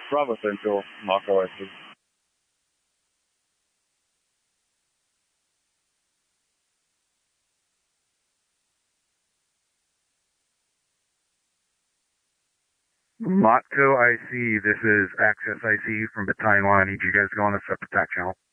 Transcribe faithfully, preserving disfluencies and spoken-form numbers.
Bravo Central, Mako I C. Motco I C, this is Access I C from Battalion one. I need you guys to go on a separate attack channel.